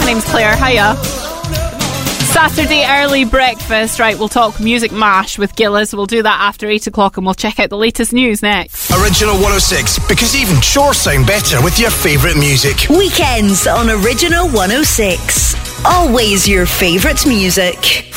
name's Claire. Hiya. Saturday early breakfast. Right, we'll talk Music Mash with Gillis. We'll do that after 8 o'clock and we'll check out the latest news next. Original 106, because even chores sound better with your favourite music. Weekends on Original 106. Always your favourite music.